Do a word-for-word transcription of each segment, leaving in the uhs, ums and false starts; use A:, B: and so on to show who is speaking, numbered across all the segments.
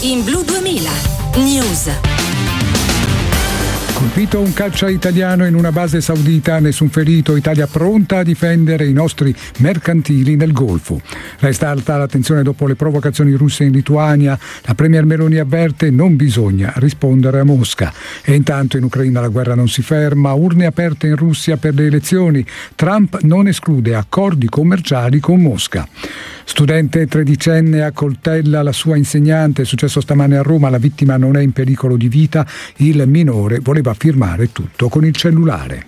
A: In Blu duemila News.
B: Colpito un caccia italiano in una base saudita, nessun ferito, Italia pronta a difendere i nostri mercantili nel Golfo. Resta alta l'attenzione dopo le provocazioni russe in Lituania. La premier Meloni avverte: non bisogna rispondere a Mosca. E intanto in Ucraina la guerra non si ferma, urne aperte in Russia per le elezioni. Trump non esclude accordi commerciali con Mosca. Studente tredicenne accoltella la sua insegnante, è successo stamane a Roma, la vittima non è in pericolo di vita, il minore voleva firmare tutto con il cellulare.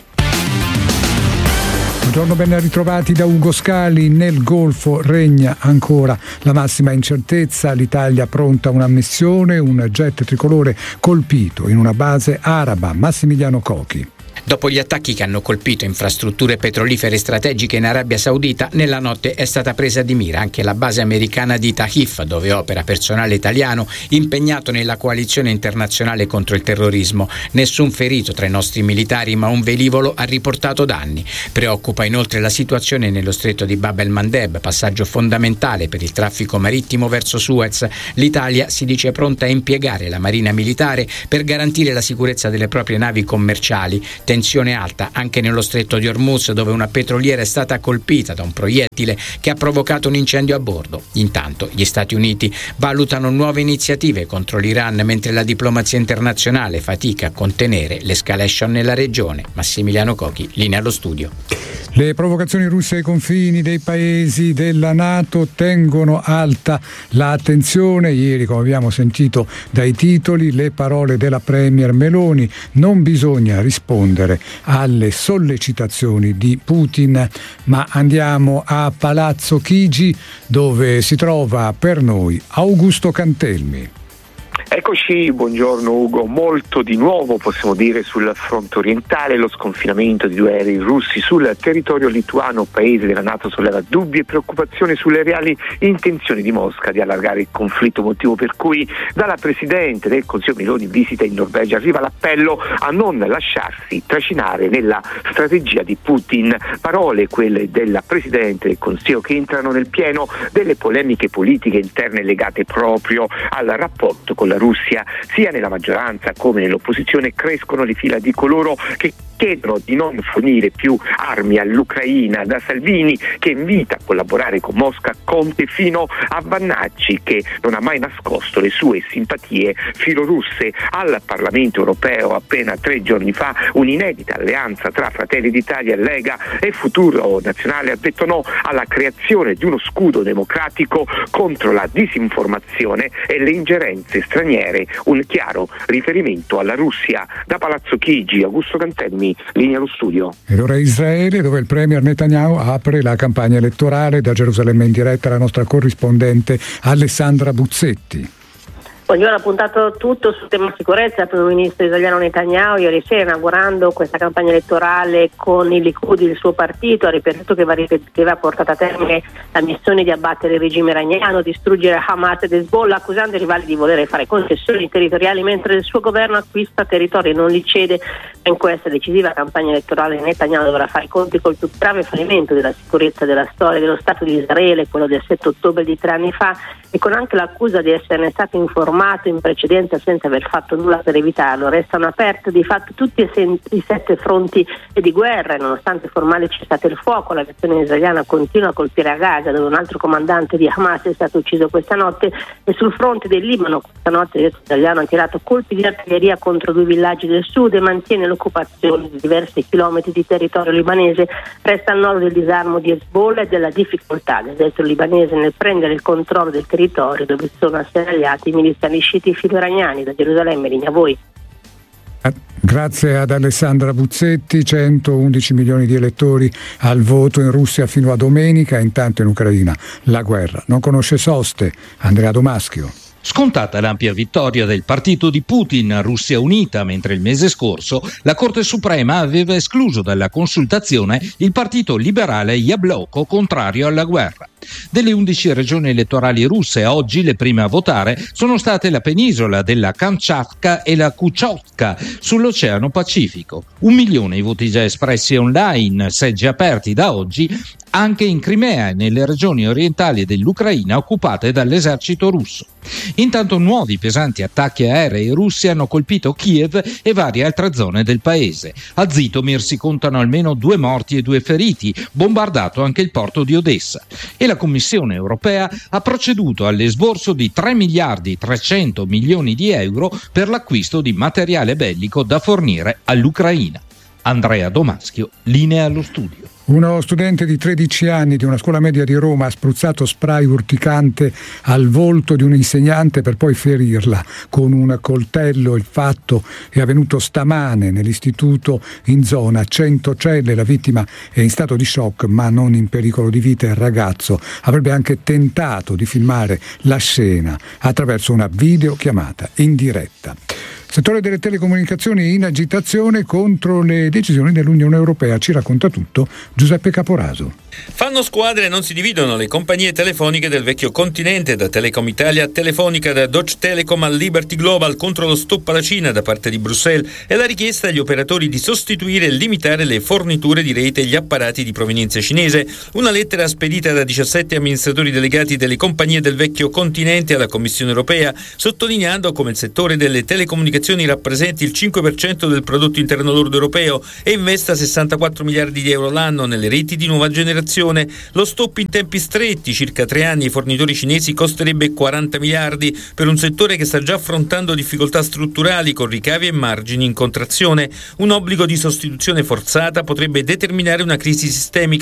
B: Buongiorno, ben ritrovati da Ugo Scali. Nel Golfo regna ancora la massima incertezza, l'Italia pronta a una missione, un jet tricolore colpito in una base araba. Massimiliano Cochi.
C: Dopo gli attacchi che hanno colpito infrastrutture petrolifere strategiche in Arabia Saudita, nella notte è stata presa di mira anche la base americana di Taif, dove opera personale italiano impegnato nella coalizione internazionale contro il terrorismo. Nessun ferito tra i nostri militari, ma un velivolo ha riportato danni. Preoccupa inoltre la situazione nello stretto di Bab el-Mandeb, passaggio fondamentale per il traffico marittimo verso Suez. L'Italia si dice pronta a impiegare la Marina Militare per garantire la sicurezza delle proprie navi commerciali. Tensione alta anche nello stretto di Hormuz, dove una petroliera è stata colpita da un proiettile che ha provocato un incendio a bordo. Intanto gli Stati Uniti valutano nuove iniziative contro l'Iran, mentre la diplomazia internazionale fatica a contenere l'escalation nella regione. Massimiliano Cochi, linea allo studio.
B: Le provocazioni russe ai confini dei paesi della NATO tengono alta l'attenzione. Ieri, come abbiamo sentito dai titoli, le parole della premier Meloni: non bisogna rispondere alle sollecitazioni di Putin. Ma andiamo a Palazzo Chigi, dove si trova per noi Augusto Cantelmi.
D: Eccoci, buongiorno Ugo. Molto di nuovo possiamo dire sul fronte orientale. Lo sconfinamento di due aerei russi sul territorio lituano, paese della NATO, solleva dubbi e preoccupazioni sulle reali intenzioni di Mosca di allargare il conflitto, motivo per cui dalla Presidente del Consiglio Meloni in visita in Norvegia arriva l'appello a non lasciarsi tracinare nella strategia di Putin. Parole, quelle della Presidente del Consiglio, che entrano nel pieno delle polemiche politiche interne legate proprio al rapporto con la Russia. Sia nella maggioranza come nell'opposizione crescono le fila di coloro che chiedono di non fornire più armi all'Ucraina, da Salvini che invita a collaborare con Mosca, Conte, fino a Vannacci che non ha mai nascosto le sue simpatie filorusse. Al Parlamento europeo appena tre giorni fa un'inedita alleanza tra Fratelli d'Italia, Lega e Futuro Nazionale ha detto no alla creazione di uno scudo democratico contro la disinformazione e le ingerenze straniere, un chiaro riferimento alla Russia. Da Palazzo Chigi, Augusto Cantelmi, linea allo studio.
B: Ed ora Israele, dove il premier Netanyahu apre la campagna elettorale. Da Gerusalemme in diretta la nostra corrispondente Alessandra Buzzetti.
E: Buongiorno, ha puntato tutto sul tema sicurezza il primo ministro italiano Netanyahu ieri sera, inaugurando questa campagna elettorale con il Likud, il suo partito. Ha ripetuto che va, ripet- che va portata a termine la missione di abbattere il regime iraniano, distruggere Hamas ed Hezbollah, accusando i rivali di volere fare concessioni territoriali mentre il suo governo acquista territori e non li cede. In questa decisiva campagna elettorale Netanyahu dovrà fare i conti col più grave fallimento della sicurezza della storia dello Stato di Israele, quello del sette ottobre di tre anni fa, e con anche l'accusa di esserne stato informato in precedenza senza aver fatto nulla per evitarlo. Restano aperti di fatto tutti e sen- i sette fronti di guerra, e nonostante formale cessate il fuoco, la versione israeliana continua a colpire a Gaza, dove un altro comandante di Hamas è stato ucciso questa notte, e sul fronte del Libano questa notte l'Israeliano ha tirato colpi di artiglieria contro due villaggi del sud e mantiene l'occupazione di diversi chilometri di territorio libanese. Resta al nord del disarmo di Hezbollah e della difficoltà dell'esercito libanese nel prendere il controllo del territorio dove sono asserragliati i miliziani sciiti filo-iraniani. Da Gerusalemme, linea a voi.
B: Grazie ad Alessandra Buzzetti. centoundici milioni di elettori al voto in Russia fino a domenica. Intanto in Ucraina la guerra non conosce soste. Andrea Domaschio.
F: Scontata l'ampia vittoria del partito di Putin, Russia Unita, mentre il mese scorso la Corte Suprema aveva escluso dalla consultazione il partito liberale Yabloko, contrario alla guerra. Delle undici regioni elettorali russe, oggi le prime a votare sono state la penisola della Kamchatka e la Chukotka sull'Oceano Pacifico. Un milione i voti già espressi online, seggi aperti da oggi anche in Crimea e nelle regioni orientali dell'Ucraina occupate dall'esercito russo. Intanto nuovi pesanti attacchi aerei russi hanno colpito Kiev e varie altre zone del paese. A Zitomir si contano almeno due morti e due feriti, bombardato anche il porto di Odessa. E la Commissione europea ha proceduto all'esborso di tre miliardi trecento milioni di euro per l'acquisto di materiale bellico da fornire all'Ucraina. Andrea Domaschio, linea allo studio.
B: Uno studente di tredici anni di una scuola media di Roma ha spruzzato spray urticante al volto di un insegnante per poi ferirla con un coltello. Il fatto è avvenuto stamane nell'istituto in zona Centocelle. La vittima è in stato di shock ma non in pericolo di vita. Il ragazzo avrebbe anche tentato di filmare la scena attraverso una videochiamata in diretta. Settore delle telecomunicazioni in agitazione contro le decisioni dell'Unione Europea. Ci racconta tutto Giuseppe Caporaso.
G: Fanno squadre e non si dividono le compagnie telefoniche del vecchio continente, da Telecom Italia a Telefonica, da Deutsche Telekom a Liberty Global, contro lo stop alla Cina da parte di Bruxelles e la richiesta agli operatori di sostituire e limitare le forniture di rete e gli apparati di provenienza cinese. Una lettera spedita da diciassette amministratori delegati delle compagnie del vecchio continente alla Commissione Europea, sottolineando come il settore delle telecomunicazioni rappresenti il cinque per cento del prodotto interno lordo europeo e investa sessantaquattro miliardi di euro l'anno nelle reti di nuova generazione. Lo stop in tempi stretti, circa tre anni, ai fornitori cinesi costerebbe quaranta miliardi per un settore che sta già affrontando difficoltà strutturali con ricavi e margini in contrazione. Un obbligo di sostituzione forzata potrebbe determinare una crisi sistemica